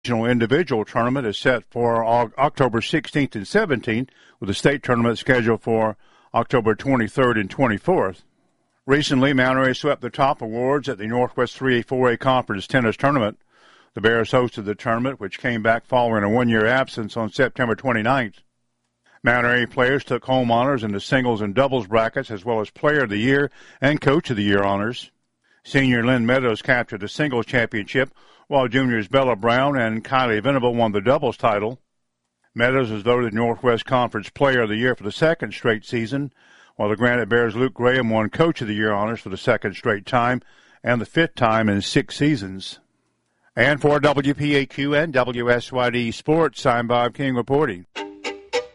Regional individual tournament is set for October 16th and 17th, with the state tournament scheduled for October 23rd and 24th. Recently, Mount Airy swept the top awards at the Northwest 3A/4A Conference Tennis Tournament. The Bears hosted the tournament, which came back following a one-year absence on September 29th. Mount Airy players took home honors in the singles and doubles brackets, as well as Player of the Year and Coach of the Year honors. Senior Lynn Meadows captured the singles championship, while juniors Bella Brown and Kylie Venable won the doubles title. Meadows was voted Northwest Conference Player of the Year for the second straight season, while the Granite Bears' Luke Graham won Coach of the Year honors for the second straight time and the fifth time in 6 seasons. And for WPAQ and WSYD Sports, I'm Bob King reporting.